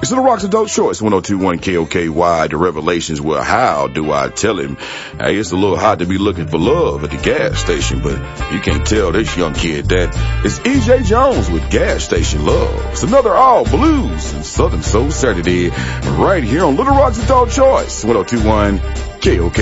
It's Little Rock's Adult Choice, 1021 KOKY, The Revelations. Well, how do I tell him? Hey, it's a little hot to be looking for love at the gas station, but you can't tell this young kid that. It's E.J. Jones with Gas Station Love. It's another all blues and Southern Soul Saturday right here on Little Rock's Adult Choice, 1021 KOKY.